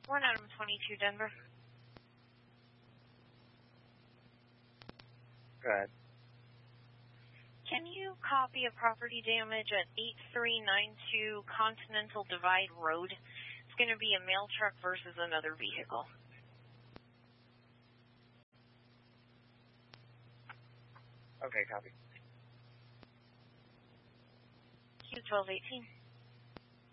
1 Adam 22 Denver. Go ahead. Can you copy a property damage at 8392 Continental Divide Road? It's going to be a mail truck versus another vehicle. Okay, copy. Q1218.